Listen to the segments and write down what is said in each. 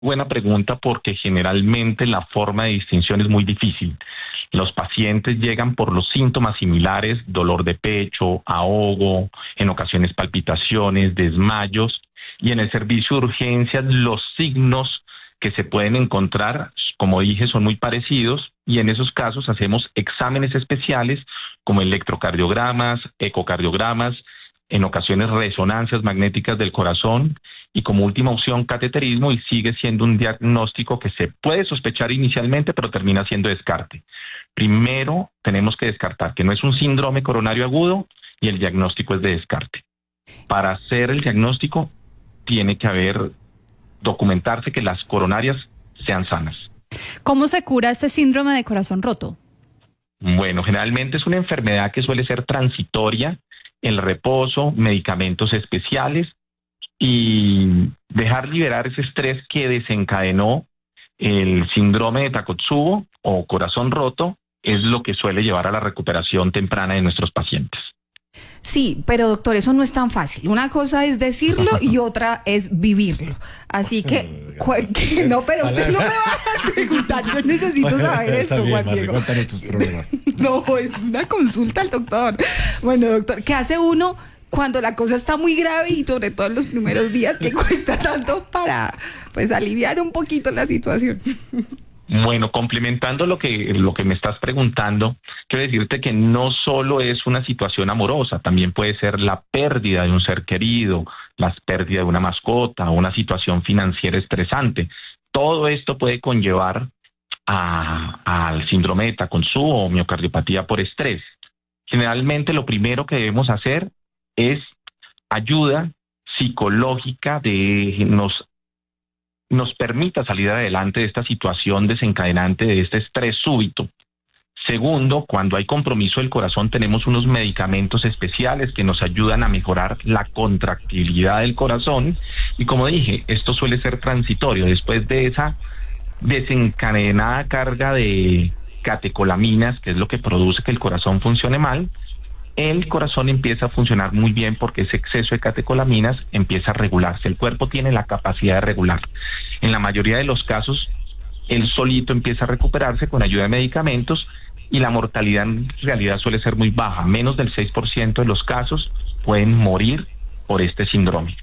Buena pregunta, porque generalmente la forma de distinción es muy difícil. Los pacientes llegan por los síntomas similares: dolor de pecho, ahogo, en ocasiones palpitaciones, desmayos, y en el servicio de urgencias los signos que se pueden encontrar, como dije, son muy parecidos, y en esos casos hacemos exámenes especiales como electrocardiogramas, ecocardiogramas, en ocasiones resonancias magnéticas del corazón, y como última opción cateterismo, y sigue siendo un diagnóstico que se puede sospechar inicialmente, pero termina siendo descarte. Primero tenemos que descartar que no es un síndrome coronario agudo, y el diagnóstico es de descarte. Para hacer el diagnóstico tiene que documentarse que las coronarias sean sanas. ¿Cómo se cura este síndrome de corazón roto? Bueno, generalmente es una enfermedad que suele ser transitoria, el reposo, medicamentos especiales y dejar liberar ese estrés que desencadenó el síndrome de Takotsubo o corazón roto es lo que suele llevar a la recuperación temprana de nuestros pacientes. Sí, pero doctor, eso no es tan fácil. Una cosa es decirlo y otra es vivirlo. Así que, no, pero usted no me va a preguntar. Yo necesito saber esto, Juan Diego. No, es una consulta al doctor. Bueno, doctor, ¿qué hace uno cuando la cosa está muy grave y sobre todo en los primeros días que cuesta tanto para, pues, aliviar un poquito la situación? Bueno, complementando lo que me estás preguntando, quiero decirte que no solo es una situación amorosa, también puede ser la pérdida de un ser querido, la pérdida de una mascota, una situación financiera estresante. Todo esto puede conllevar al síndrome de Takotsubo o miocardiopatía por estrés. Generalmente lo primero que debemos hacer es ayuda psicológica nos permita salir adelante de esta situación desencadenante de este estrés súbito. Segundo, cuando hay compromiso del corazón, tenemos unos medicamentos especiales que nos ayudan a mejorar la contractilidad del corazón, y como dije, esto suele ser transitorio. Después de esa desencadenada carga de catecolaminas, que es lo que produce que el corazón funcione mal, el corazón empieza a funcionar muy bien, porque ese exceso de catecolaminas empieza a regularse. El cuerpo tiene la capacidad de regular. En la mayoría de los casos, él solito empieza a recuperarse con ayuda de medicamentos, y la mortalidad en realidad suele ser muy baja. Menos del 6% de los casos pueden morir por este síndrome.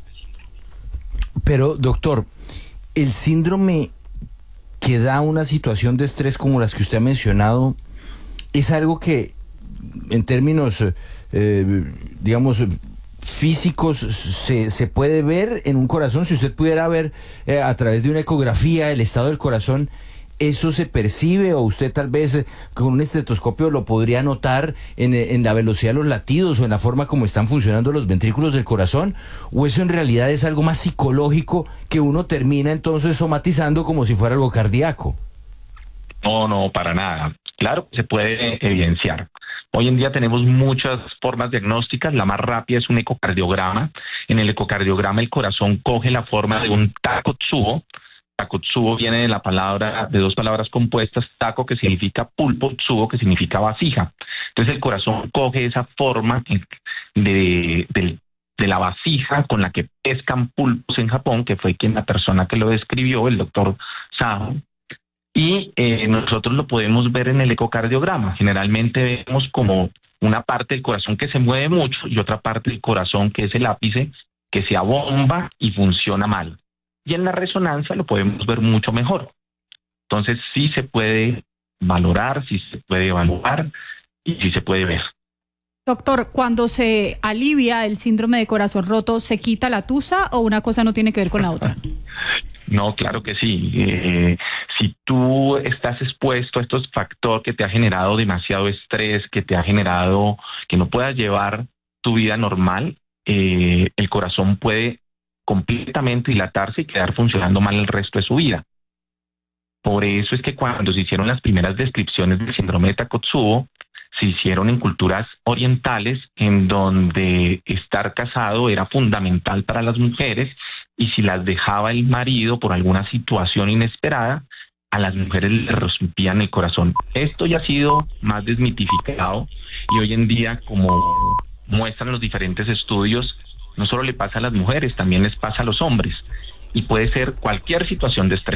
Pero, doctor, el síndrome que da una situación de estrés como las que usted ha mencionado, ¿es algo que en términos, digamos, físicos se puede ver en un corazón? Si usted pudiera ver a través de una ecografía el estado del corazón, ¿eso se percibe? O usted tal vez con un estetoscopio lo podría notar en la velocidad de los latidos o en la forma como están funcionando los ventrículos del corazón, ¿o eso en realidad es algo más psicológico que uno termina entonces somatizando como si fuera algo cardíaco? No, para nada. Claro que se puede evidenciar. Hoy en día tenemos muchas formas diagnósticas. La más rápida es un ecocardiograma. En el ecocardiograma el corazón coge la forma de un Takotsubo. Takotsubo viene de dos palabras compuestas: taco, que significa pulpo, tsubo, que significa vasija. Entonces el corazón coge esa forma de la vasija con la que pescan pulpos en Japón, que fue la persona que lo describió, el doctor Saho. Y nosotros lo podemos ver en el ecocardiograma. Generalmente vemos como una parte del corazón que se mueve mucho y otra parte del corazón, que es el ápice, que se abomba y funciona mal. Y en la resonancia lo podemos ver mucho mejor. Entonces sí se puede valorar, sí se puede evaluar y sí se puede ver. Doctor, cuando se alivia el síndrome de corazón roto, ¿se quita la tusa o una cosa no tiene que ver con la otra? No, claro que sí. Si tú estás expuesto a estos factores que te ha generado demasiado estrés, que te ha generado que no puedas llevar tu vida normal, el corazón puede completamente dilatarse y quedar funcionando mal el resto de su vida. Por eso es que cuando se hicieron las primeras descripciones del síndrome de Takotsubo, se hicieron en culturas orientales, en donde estar casado era fundamental para las mujeres, y si las dejaba el marido por alguna situación inesperada, a las mujeres les rompían el corazón. Esto ya ha sido más desmitificado, y hoy en día, como muestran los diferentes estudios, no solo le pasa a las mujeres, también les pasa a los hombres. y puede ser cualquier situación de estrés.